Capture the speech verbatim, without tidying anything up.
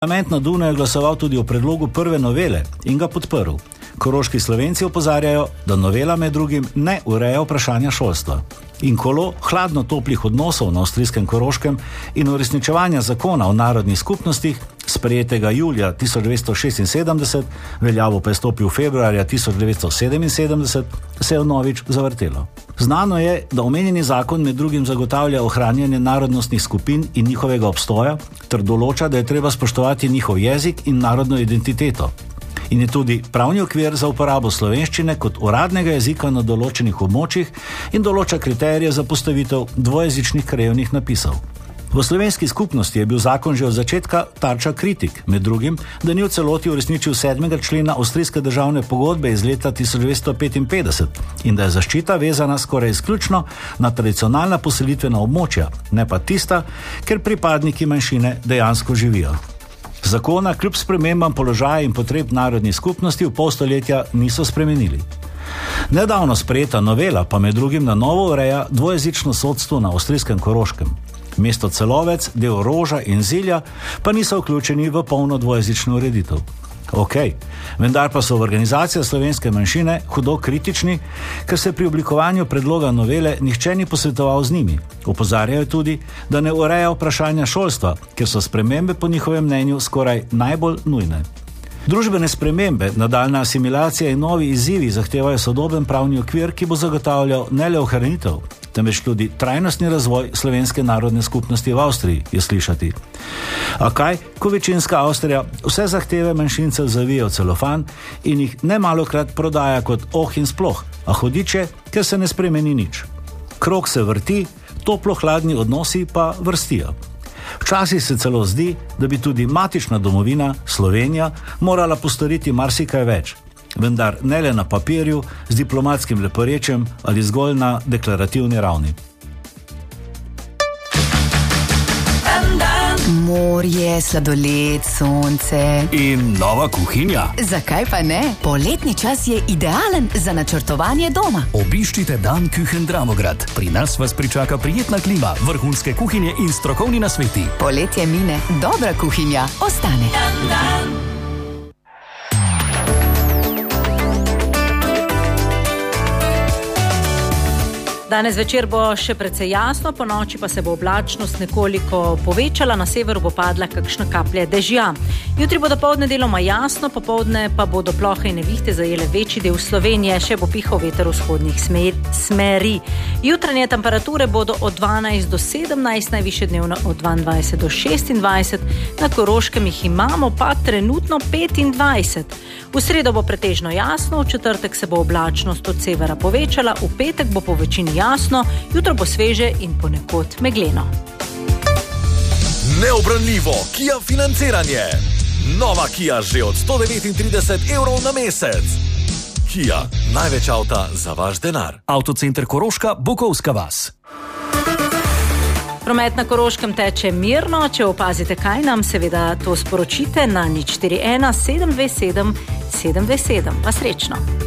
Parlament na Dunaju je glasoval tudi o predlogu prve novele in ga podprl. Koroški Slovenci opozarjajo, da novela med drugim ne ureja vprašanja šolstva. In kolo hladno-toplih odnosov na avstrijskem Koroškem in uresničevanja zakona o narodnih skupnostih, sprejetega julija tisoč devetsto šestinsedemdeset, veljavo pa je stopil februarja tisoč devetsto sedeminsedemdeset, se je vnovič zavrtelo. Znano je, da omenjeni zakon med drugim zagotavlja ohranjanje narodnostnih skupin in njihovega obstoja, ter določa, da je treba spoštovati njihov jezik in narodno identiteto. In je tudi pravni okvir za uporabo slovenščine kot uradnega jezika na določenih območjih in določa kriterije za postavitev dvojezičnih krajevnih napisov. V slovenski skupnosti je bil zakon že od začetka tarča kritik, med drugim, da ni v celoti uresničil sedmega člena avstrijske državne pogodbe iz leta tisoč devetsto petinpetdeset in da je zaščita vezana skoraj izključno na tradicionalna poselitvena območja, ne pa tista, ker pripadniki manjšine dejansko živijo. Zakona kljub spremembam položaja in potreb narodnih skupnosti v pol stoletja niso spremenili. Nedavno sprejeta novela pa med drugim na novo ureja dvojezično sodstvo na avstrijskem Koroškem. Mesto Celovec, del Roža in Zilja pa niso vključeni v polno dvojezično ureditev. Ok, vendar pa so v organizaciji slovenske manjšine hudo kritični, ker se pri oblikovanju predloga novele nihče ni posvetoval z njimi. Opozarjajo tudi, da ne ureja vprašanja šolstva, ker so spremembe po njihovem mnenju skoraj najbolj nujne. Družbene spremembe, nadaljna asimilacija in novi izzivi zahtevajo sodoben pravni okvir, ki bo zagotavljal ne le ohranitev, temveč tudi trajnostni razvoj slovenske narodne skupnosti v Avstriji, je slišati. A kaj, ko večinska Avstrija vse zahteve manjšincev zavije v celofan in jih nemalokrat prodaja kot oh in sploh, a hudiče, ker se ne spremeni nič. Krog se vrti, toplo-hladni odnosi pa vrstijo. Včasih se celo zdi, da bi tudi matična domovina, Slovenija, morala postoriti marsikaj več, vendar ne le na papirju, z diplomatskim leporečjem ali zgolj na deklarativni ravni. Morje, sladoled, sonce in nova kuhinja. Zakaj pa ne? Poletni čas je idealen za načrtovanje doma. Obiščite Dan Küchen Dramograd. Pri nas vas pričaka prijetna klima, vrhunske kuhinje in strokovni nasveti. Poletje mine, dobra kuhinja ostane. Dan, dan. Danes večer bo še precej jasno, po noči pa se bo oblačnost nekoliko povečala, na severu bo padla kakšna kaplja dežja. Jutri bo dopoldne deloma jasno, popoldne pa bodo plohe in nevihte zajele večji del Slovenije, še bo pihal veter vzhodnih smeri. Jutranje temperature bodo od dvanajst do sedemnajst, najvišje dnevno od dvaindvajset do šestindvajset, na Koroškem jih imamo pa trenutno petindvajset. V sredo bo pretežno jasno, v četrtek se bo oblačnost od severa povečala, v petek bo po večini jasno, jutro bo sveže in ponekod megleno. Neobranljivo Kia financiranje. Nova Kia že od sto devetintrideset evrov na mesec. Kia, največ avta za vaš denar. Avtocenter Koroška, Bukovska vas. Promet na Koroškem teče mirno, če opazite kaj, nam seveda to sporočite na nič štiri ena sedem dve sedem sedem dve sedem. Pa srečno.